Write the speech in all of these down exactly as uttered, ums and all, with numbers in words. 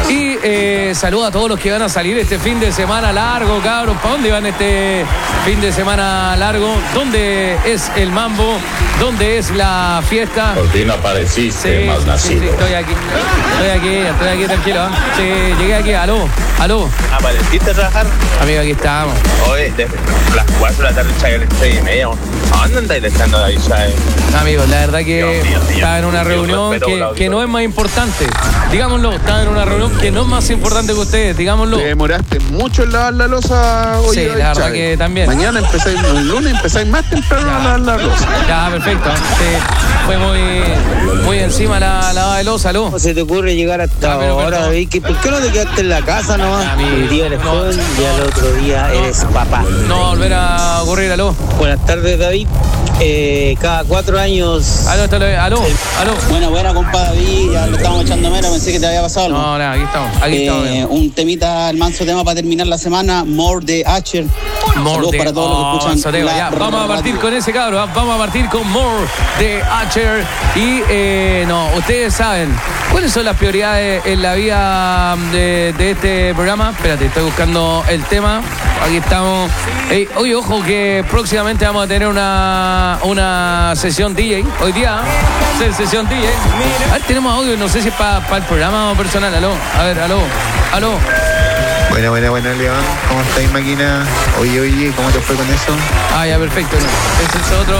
Y eh, saluda a todos los que van a salir este fin de semana largo, cabros. ¿Para dónde van este fin de semana largo? ¿Dónde es el mambo? ¿Dónde es la fiesta? Por ti no apareciste, Sí, más sí, nacido. sí, estoy aquí. Estoy aquí, estoy aquí tranquilo. ¿eh? Sí, llegué aquí. Aló, aló. ¿Apareciste a trabajar? Amigo, aquí estamos. Hoy, desde las cuatro de la tarde, chaval, las seis y media. ¿A dónde andáis dejando David Chávez? Amigos, la verdad que Dios mío, Dios. estaba en una Dios, reunión respeto que, por la que no auditoría. es más importante. Digámoslo, estaba en una reunión que no es más importante que ustedes, digámoslo. Te demoraste mucho en lavar la losa hoy. Sí, la verdad que también. Mañana empezáis, el lunes empezáis más temprano a lavar la losa. Ya, perfecto. Sí, fue muy, muy encima la lavada de losa, ¿aló? ¿Cómo se te ocurre llegar hasta Ah, pero ahora, perdón. David? ¿Que ¿Por qué no te quedaste en la casa nomás? A mí, Un día eres no. joven y al otro día eres papá. No va a volver a ocurrir, aló. Buenas tardes, David. Eh, cada cuatro años... Aló, esto lo- aló, aló. Buena, buena, compa David, ya lo estábamos echando menos, pensé que te había pasado algo. No, no, aquí estamos, aquí estamos. Eh, amigo. un temita, el manso tema para terminar la semana, More de Asher. Saludos More para de todos los que escuchan. Soteo, la ya, vamos a partir radio. con ese cabro, ¿ah? Vamos a partir con More de Asher. Y eh, no, ustedes saben, ¿cuáles son las prioridades en la vida de, de este programa? Espérate, estoy buscando el tema. Aquí estamos. Ey, oye, ojo que próximamente vamos a tener una, una sesión D J. Hoy día, ¿eh? sesión D J. A ver, tenemos audio, no sé si es para el programa o personal. Aló, a ver, aló, aló. Buena, buena, buena, León. ¿Cómo estáis, máquina? Oye, oye, ¿cómo te fue con eso? Ah, ya, perfecto. Ese es otro,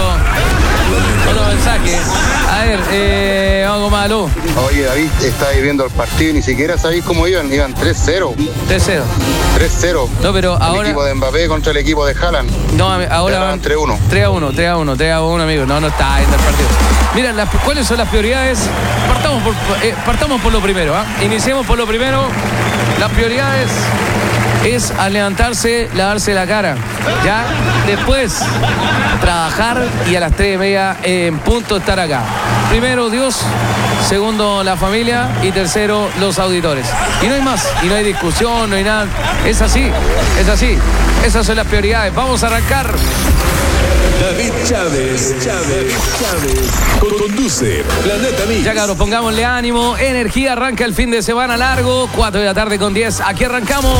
otro mensaje. A ver, eh, vamos con más, aló. Oye, David, estáis viendo el partido y ni siquiera sabéis cómo iban. Iban tres cero. tres cero. tres cero. No, pero El ahora. equipo de Mbappé contra el equipo de Haaland. No, ami- ahora Ya van van tres a uno. tres a uno, tres a uno, tres a uno, amigo. No, no está viendo el partido. Mira, las- ¿cuáles son las prioridades? Partamos por, eh, partamos por lo primero, ¿ah? Iniciemos por lo primero. Las prioridades es al levantarse, lavarse la cara. Ya, después, trabajar y a las tres y media en punto estar acá. Primero, Dios. Segundo, la familia. Y tercero, los auditores. Y no hay más. Y no hay discusión, no hay nada. Es así, es así. Esas son las prioridades. Vamos a arrancar. David Chávez, Chávez, Chávez. Conduce Planeta Mix. Ya, cabros, pongámosle ánimo, energía. Arranca el fin de semana largo. cuatro de la tarde con diez. Aquí arrancamos.